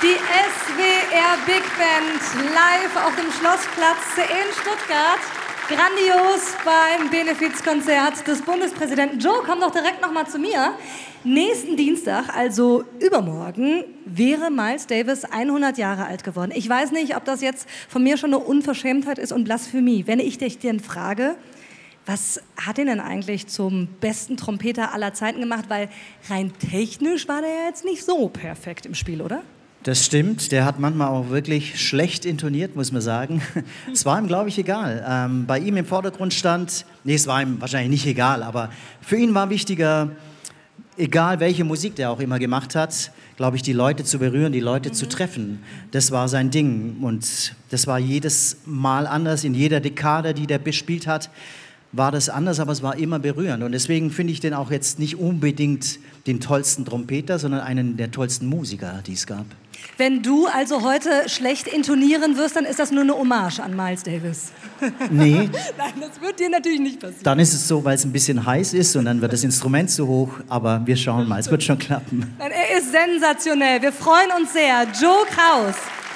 Die SWR Big Band live auf dem Schlossplatz in Stuttgart. Grandios beim Benefizkonzert des Bundespräsidenten. Joe, komm doch direkt noch mal zu mir. Nächsten Dienstag, also übermorgen, wäre Miles Davis 100 Jahre alt geworden. Ich weiß nicht, ob das jetzt von mir schon eine Unverschämtheit ist und Blasphemie. Wenn ich dich denn frage, was hat ihn denn eigentlich zum besten Trompeter aller Zeiten gemacht? Weil rein technisch war der ja jetzt nicht so perfekt im Spiel, oder? Das stimmt, der hat manchmal auch wirklich schlecht intoniert, muss man sagen. Es war ihm, glaube ich, egal. Bei ihm im Vordergrund stand, es war ihm wahrscheinlich nicht egal, aber für ihn war wichtiger, egal welche Musik der auch immer gemacht hat, glaube ich, die Leute zu berühren, die Leute zu treffen. Das war sein Ding und das war jedes Mal anders, in jeder Dekade, die der bespielt hat, war das anders, aber es war immer berührend. Und deswegen finde ich den auch jetzt nicht unbedingt den tollsten Trompeter, sondern einen der tollsten Musiker, die es gab. Wenn du also heute schlecht intonieren wirst, dann ist das nur eine Hommage an Miles Davis. Nee. Nein, das wird dir natürlich nicht passieren. Dann ist es so, weil es ein bisschen heiß ist und dann wird das Instrument zu hoch. Aber wir schauen mal, es wird schon klappen. Er ist sensationell. Wir freuen uns sehr. Joe Kraus.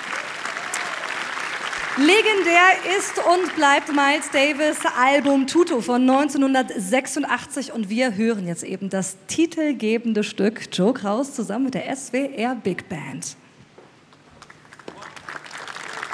Legendär ist und bleibt Miles Davis Album Tutu von 1986 und wir hören jetzt eben das titelgebende Stück Joe Kraus zusammen mit der SWR Big Band.